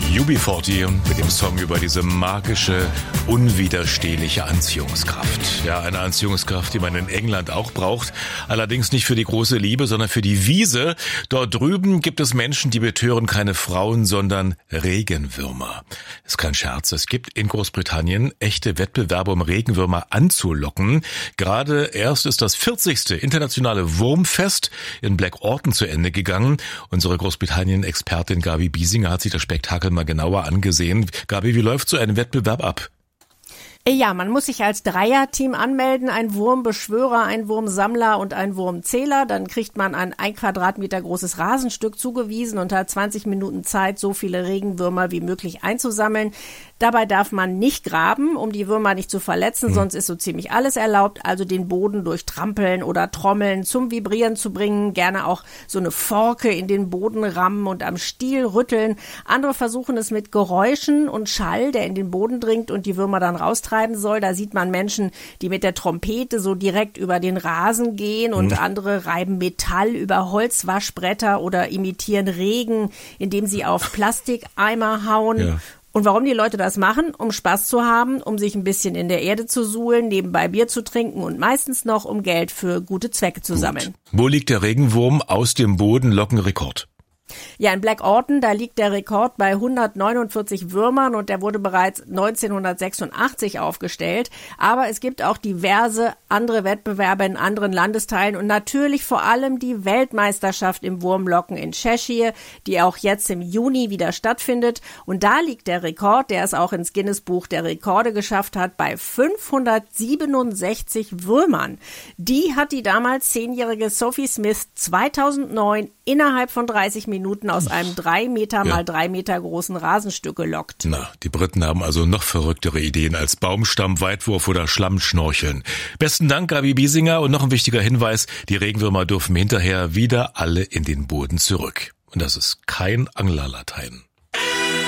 UB40 mit dem Song über diese magische, unwiderstehliche Anziehungskraft. Ja, eine Anziehungskraft, die man in England auch braucht. Allerdings nicht für die große Liebe, sondern für die Wiese. Dort drüben gibt es Menschen, die betören keine Frauen, sondern Regenwürmer. Ist kein Scherz. Es gibt in Großbritannien echte Wettbewerbe, um Regenwürmer anzulocken. Gerade erst ist das 40. internationale Wurmfest in Blackawton zu Ende gegangen. Unsere Großbritannien-Expertin Gabi Biesinger hat sich das Spektakel mal genauer angesehen. Gabi, wie läuft so ein Wettbewerb ab? Ja, man muss sich als Dreierteam anmelden, ein Wurmbeschwörer, ein Wurmsammler und ein Wurmzähler. Dann kriegt man ein 1 Quadratmeter großes Rasenstück zugewiesen und hat 20 Minuten Zeit, so viele Regenwürmer wie möglich einzusammeln. Dabei darf man nicht graben, um die Würmer nicht zu verletzen, sonst ist so ziemlich alles erlaubt. Also den Boden durch Trampeln oder Trommeln zum Vibrieren zu bringen, gerne auch so eine Forke in den Boden rammen und am Stiel rütteln. Andere versuchen es mit Geräuschen und Schall, der in den Boden dringt und die Würmer dann raustreiben soll. Da sieht man Menschen, die mit der Trompete so direkt über den Rasen gehen und andere reiben Metall über Holzwaschbretter oder imitieren Regen, indem sie auf Plastikeimer hauen. Ja. Und warum die Leute das machen? Um Spaß zu haben, um sich ein bisschen in der Erde zu suhlen, nebenbei Bier zu trinken und meistens noch, um Geld für gute Zwecke zu sammeln. Wo liegt der Regenwurm aus dem Boden Lockenrekord? Ja, in Blackawton, da liegt der Rekord bei 149 Würmern und der wurde bereits 1986 aufgestellt. Aber es gibt auch diverse andere Wettbewerbe in anderen Landesteilen und natürlich vor allem die Weltmeisterschaft im Wurmlocken in Cheshire, die auch jetzt im Juni wieder stattfindet. Und da liegt der Rekord, der es auch ins Guinness-Buch der Rekorde geschafft hat, bei 567 Würmern. Die hat die damals 10-jährige Sophie Smith 2009 innerhalb von 30 Minuten aus einem 3 Meter mal 3 Meter großen Rasenstück gelockt. Na, die Briten haben also noch verrücktere Ideen als Baumstamm, Weitwurf oder Schlammschnorcheln. Besten Dank, Gabi Biesinger. Und noch ein wichtiger Hinweis, die Regenwürmer dürfen hinterher wieder alle in den Boden zurück. Und das ist kein Anglerlatein.